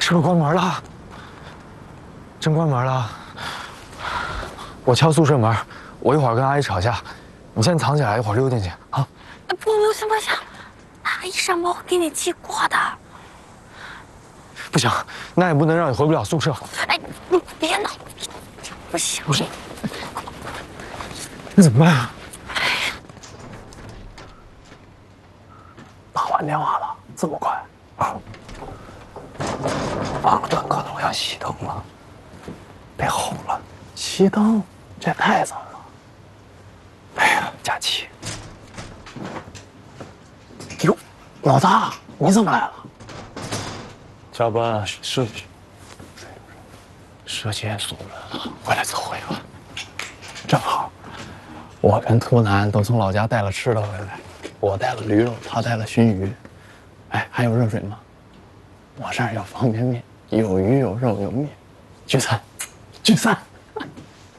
是不是关门了？真关门了。我敲宿舍门，我一会儿跟阿姨吵架，你先藏起来，一会儿溜进去啊。 不行，阿姨上门会给你记过的。 不行，那也不能让你回不了宿舍。 哎，你别闹，不行， 不是，那怎么办啊？ 打完电话了，这么快啊？王段可能要熄灯了，别吼了，熄灯这太早了。哎呀，佳琪，哟，老大，你怎么来了？ 加班舍监锁门了，我来凑合一个。正好，我跟兔男都从老家带了吃的回来，我带了驴肉，他带了熏鱼。哎，还有热水吗？我这儿有方便面，有鱼有肉有面，聚餐，聚餐。